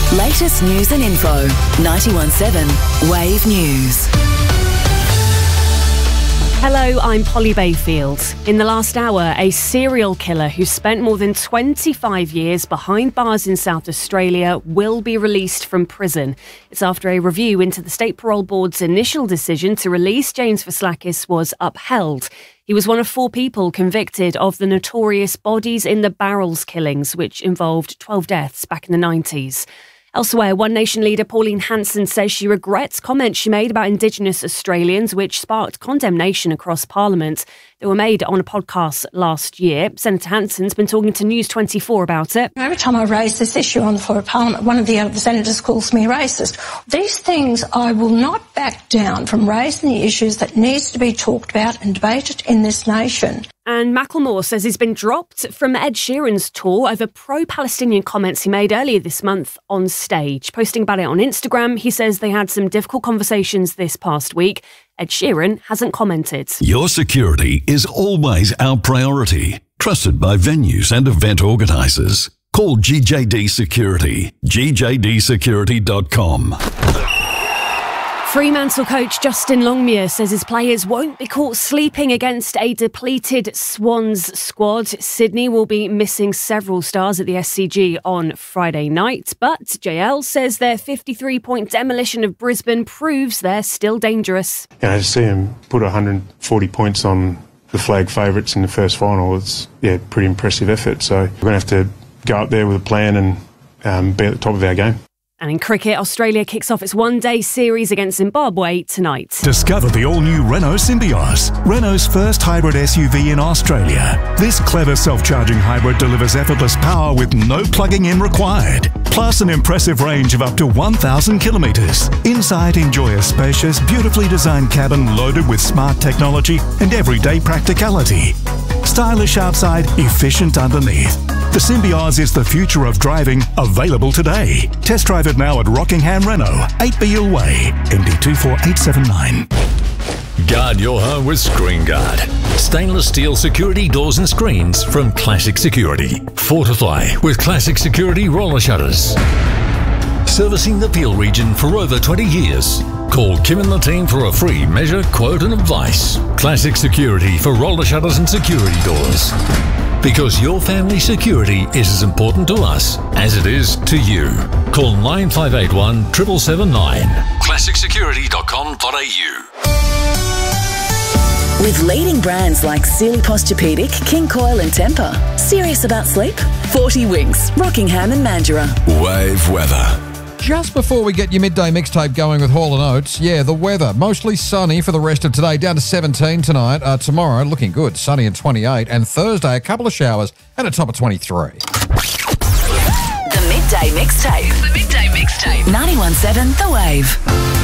Latest news and info. 91.7 Wave News. Hello, I'm Polly Bayfield. In the last hour, a serial killer who spent more than 25 years behind bars in South Australia will be released from prison. It's after a review into the State Parole Board's initial decision to release James Vaslakis was upheld. He was one of 4 people convicted of the notorious Bodies in the Barrels killings, which involved 12 deaths back in the 90s. Elsewhere, One Nation leader Pauline Hanson says she regrets comments she made about Indigenous Australians, which sparked condemnation across Parliament. They were made on a podcast last year. Senator Hanson's been talking to News 24 about it. Every time I raise this issue on the floor of Parliament, one of the other senators calls me racist. These things, I will not back down from raising the issues that needs to be talked about and debated in this nation. And Macklemore says he's been dropped from Ed Sheeran's tour over pro-Palestinian comments he made earlier this month on stage. Posting about it on Instagram, he says they had some difficult conversations this past week. Ed Sheeran hasn't commented. Your security is always our priority. Trusted by venues and event organisers. Call GJD Security. GJDsecurity.com. Fremantle coach Justin Longmuir says his players won't be caught sleeping against a depleted Swans squad. Sydney will be missing several stars at the SCG on Friday night, but JL says their 53-point demolition of Brisbane proves they're still dangerous. To see them put 140 points on the flag favourites in the first final, it's pretty impressive effort. So we're going to have to go up there with a plan and be at the top of our game. And in cricket, Australia kicks off its one-day series against Zimbabwe tonight. Discover the all-new Renault Symbioz, Renault's first hybrid SUV in Australia. This clever self-charging hybrid delivers effortless power with no plugging in required. Plus an impressive range of up to 1,000 kilometres. Inside, enjoy a spacious, beautifully designed cabin loaded with smart technology and everyday practicality. Stylish outside, efficient underneath. The Symbioz is the future of driving, available today. Test drive it now at Rockingham Renault, 8 Beale Way, MD24879. Guard your home with Screen Guard. Stainless steel security doors and screens from Classic Security. Fortify with Classic Security roller shutters. Servicing the Peel region for over 20 years. Call Kim and the team for a free measure, quote and advice. Classic Security for roller shutters and security doors. Because your family's security is as important to us as it is to you. Call 9581 7779. ClassicSecurity.com.au. With leading brands like Sealy Posturepedic, King Coil and Tempur. Serious about sleep? 40 Winks, Rockingham and Mandurah. Wave weather. Just before we get your midday mixtape going with Hall & Oates, the weather. Mostly sunny for the rest of today, down to 17 tonight. Tomorrow, looking good, sunny and 28. And Thursday, a couple of showers and a top of 23. The midday mixtape. 91.7 The Wave.